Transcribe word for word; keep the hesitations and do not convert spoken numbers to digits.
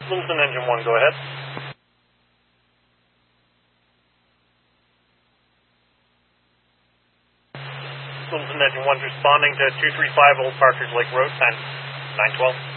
Littleton Engine one, go ahead. Littleton Engine one responding to two three five Old Partridge Lake Road, nine twelve.